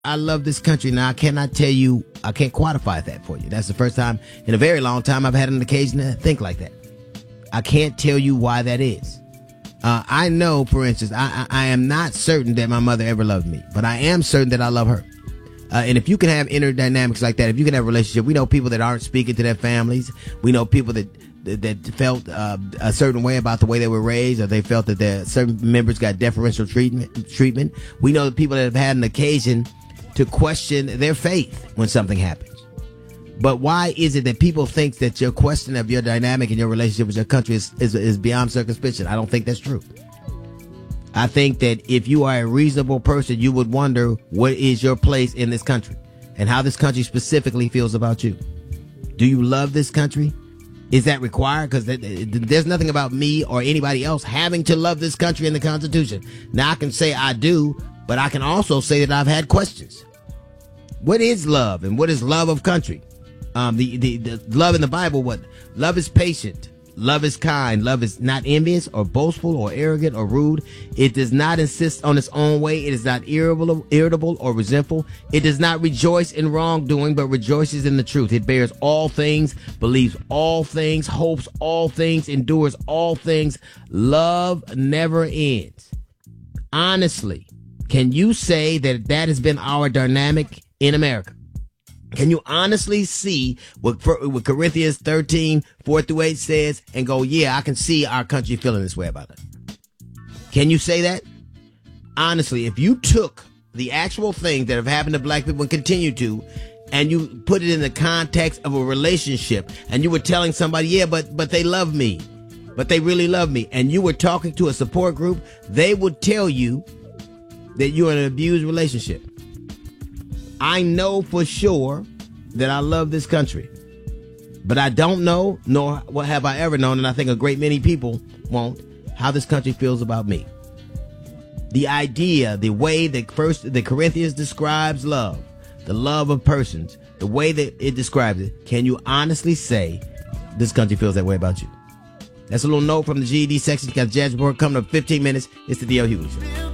I love this country. Now, I cannot tell you, I can't quantify that for you. That's the first time in a very long time I've had an occasion to think like that. I can't tell you why that is. I know, for instance, I am not certain that my mother ever loved me, but I am certain that I love her. And if you can have inner dynamics like that, if you can have a relationship, we know people that aren't speaking to their families. We know people that felt a certain way about the way they were raised, or they felt that their certain members got deferential treatment. We know the people that have had an occasion to question their faith when something happens. But why is it that people think that your question of your dynamic and your relationship with your country is beyond circumspection? I don't think that's true. I think that if you are a reasonable person, you would wonder what is your place in this country and how this country specifically feels about you. Do you love this country? Is that required? Because there's nothing about me or anybody else having to love this country in the Constitution. Now, I can say I do, but I can also say that I've had questions. What is love, and what is love of country? The love in the Bible, what? Love is patient. Love is kind. Love is not envious or boastful or arrogant or rude. It does not insist on its own way. It is not irritable or resentful. It does not rejoice in wrongdoing, but rejoices in the truth. It bears all things, believes all things, hopes all things, endures all things. Love never ends. Honestly, can you say that has been our dynamic in America? Can you honestly see what Corinthians 13, 4-8 says and go, yeah, I can see our country feeling this way about it? Can you say that? Honestly, if you took the actual things that have happened to black people and continue to, and you put it in the context of a relationship, and you were telling somebody, yeah, but they love me, but they really love me, and you were talking to a support group, they would tell you that you're in an abused relationship. I know for sure that I love this country, but I don't know, nor what have I ever known, and I think a great many people won't, how this country feels about me. The idea, the way that the Corinthians describes love, the love of persons, the way that it describes it, can you honestly say this country feels that way about you? That's a little note from the GED section. You got the Jazz Report coming up 15 minutes. It's the D.L. Hughley Show.